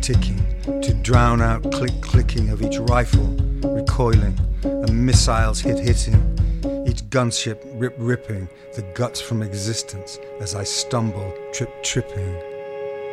ticking, to drown out clicking of each rifle, recoiling, and missiles hitting, each gunship ripping the guts from existence as I stumble, tripping.